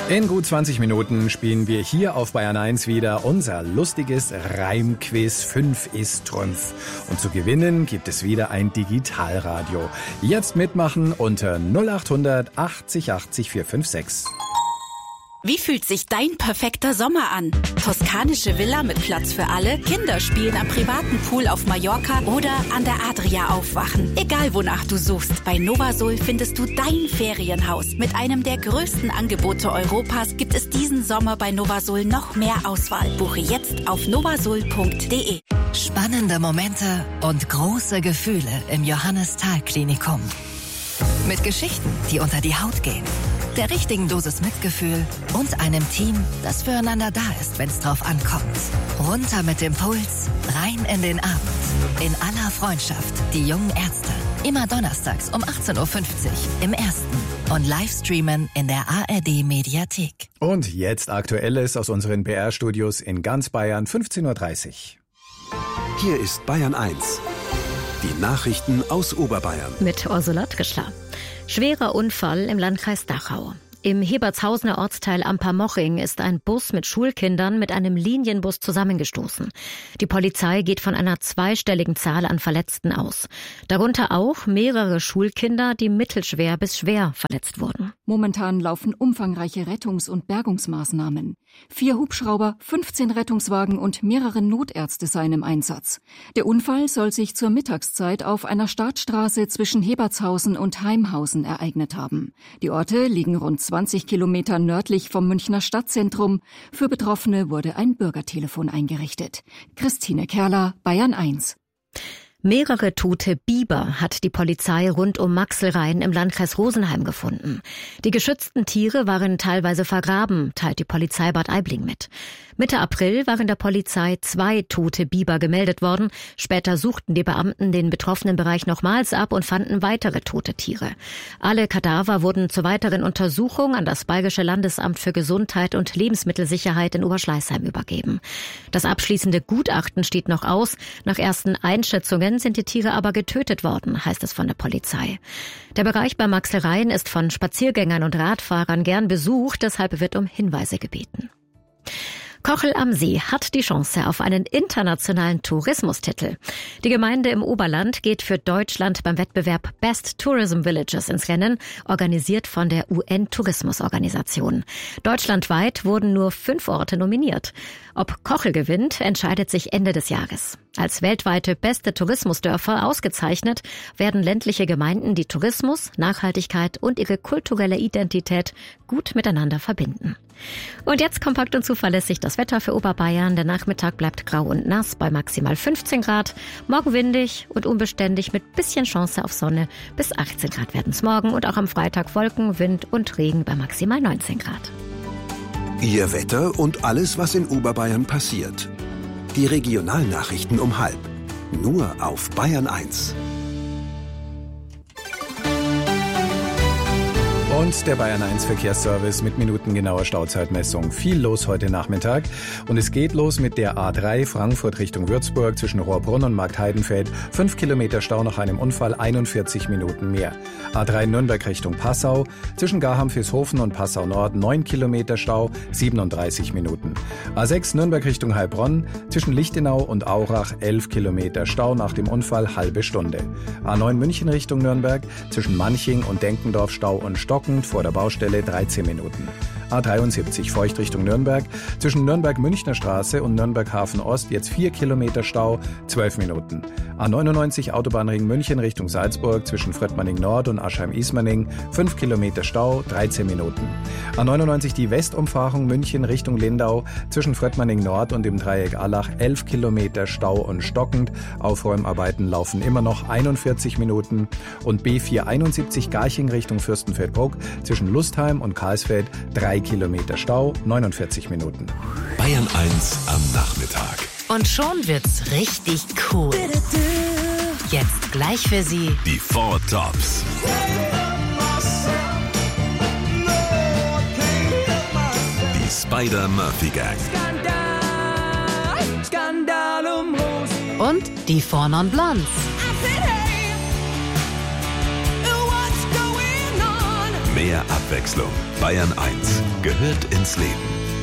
In gut 20 Minuten spielen wir hier auf Bayern 1 wieder unser lustiges Reimquiz 5 ist Trümpf. Und zu gewinnen gibt es wieder ein Digitalradio. Jetzt mitmachen unter 0800 80 80 456. Wie fühlt sich dein perfekter Sommer an? Toskanische Villa mit Platz für alle, Kinder spielen am privaten Pool auf Mallorca oder an der Adria aufwachen. Egal wonach du suchst, bei Novasol findest du dein Ferienhaus. Mit einem der größten Angebote Europas gibt es diesen Sommer bei Novasol noch mehr Auswahl. Buche jetzt auf novasol.de. Spannende Momente und große Gefühle im Johannes-Thal-Klinikum. Mit Geschichten, die unter die Haut gehen. Der richtigen Dosis Mitgefühl und einem Team, das füreinander da ist, wenn es drauf ankommt. Runter mit dem Puls, rein in den Abend. In aller Freundschaft, die jungen Ärzte. Immer donnerstags um 18.50 Uhr im Ersten und Livestreamen in der ARD-Mediathek. Und jetzt Aktuelles aus unseren BR-Studios in ganz Bayern, 15.30 Uhr. Hier ist Bayern 1. Die Nachrichten aus Oberbayern. Mit Ursula Tgischler. Schwerer Unfall im Landkreis Dachau. Im Hebertshausener Ortsteil Ampermoching ist ein Bus mit Schulkindern mit einem Linienbus zusammengestoßen. Die Polizei geht von einer zweistelligen Zahl an Verletzten aus. Darunter auch mehrere Schulkinder, die mittelschwer bis schwer verletzt wurden. Momentan laufen umfangreiche Rettungs- und Bergungsmaßnahmen. 4 Hubschrauber, 15 Rettungswagen und mehrere Notärzte seien im Einsatz. Der Unfall soll sich zur Mittagszeit auf einer Startstraße zwischen Hebertshausen und Heimhausen ereignet haben. Die Orte liegen rund 20 Kilometer nördlich vom Münchner Stadtzentrum. Für Betroffene wurde ein Bürgertelefon eingerichtet. Christine Kerler, Bayern 1. Mehrere tote Biber hat die Polizei rund um Maxelrhein im Landkreis Rosenheim gefunden. Die geschützten Tiere waren teilweise vergraben, teilt die Polizei Bad Aibling mit. Mitte April waren der Polizei 2 tote Biber gemeldet worden. Später suchten die Beamten den betroffenen Bereich nochmals ab und fanden weitere tote Tiere. Alle Kadaver wurden zur weiteren Untersuchung an das Bayerische Landesamt für Gesundheit und Lebensmittelsicherheit in Oberschleißheim übergeben. Das abschließende Gutachten steht noch aus. Nach ersten Einschätzungen sind die Tiere aber getötet worden, heißt es von der Polizei. Der Bereich bei Maxelrhein ist von Spaziergängern und Radfahrern gern besucht, deshalb wird um Hinweise gebeten. Kochel am See hat die Chance auf einen internationalen Tourismustitel. Die Gemeinde im Oberland geht für Deutschland beim Wettbewerb Best Tourism Villages ins Rennen, organisiert von der UN-Tourismusorganisation. Deutschlandweit wurden nur 5 Orte nominiert. Ob Kochel gewinnt, entscheidet sich Ende des Jahres. Als weltweite beste Tourismusdörfer ausgezeichnet werden ländliche Gemeinden, die Tourismus, Nachhaltigkeit und ihre kulturelle Identität gut miteinander verbinden. Und jetzt kompakt und zuverlässig das Wetter für Oberbayern. Der Nachmittag bleibt grau und nass bei maximal 15 Grad. Morgen windig und unbeständig mit bisschen Chance auf Sonne. Bis 18 Grad werden es morgen und auch am Freitag Wolken, Wind und Regen bei maximal 19 Grad. Ihr Wetter und alles, was in Oberbayern passiert. Die Regionalnachrichten um 12:30. Nur auf Bayern 1. Und der Bayern 1 Verkehrsservice mit minutengenauer Stauzeitmessung. Viel los heute Nachmittag. Und es geht los mit der A3 Frankfurt Richtung Würzburg zwischen Rohrbrunn und Marktheidenfeld. 5 Kilometer Stau nach einem Unfall, 41 Minuten mehr. A3 Nürnberg Richtung Passau zwischen Garham-Vilshofen und Passau Nord 9 Kilometer Stau, 37 Minuten. A6 Nürnberg Richtung Heilbronn zwischen Lichtenau und Aurach 11 Kilometer Stau nach dem Unfall, halbe Stunde. A9 München Richtung Nürnberg zwischen Manching und Denkendorf Stau und Stockend vor der Baustelle 13 Minuten. A73 Feucht Richtung Nürnberg zwischen Nürnberg-Münchner Straße und Nürnberg-Hafen Ost jetzt 4 Kilometer Stau, 12 Minuten. A99 Autobahnring München Richtung Salzburg zwischen Fröttmanning Nord und Aschheim-Ismaning 5 Kilometer Stau, 13 Minuten. A99 die Westumfahrung München Richtung Lindau zwischen Fröttmanning Nord und dem Dreieck Allach 11 Kilometer Stau und stockend. Aufräumarbeiten laufen immer noch 41 Minuten. Und B471 Garching Richtung Fürstenfeldbruck zwischen Lustheim und Karlsfeld 3 Kilometer Stau, 49 Minuten. Bayern 1 am Nachmittag. Und schon wird's richtig cool. Jetzt gleich für Sie Die 4 Tops. Die Spider-Murphy-Gang. und die Four Non Blondes. Mehr Abwechslung. Bayern 1 gehört ins Leben.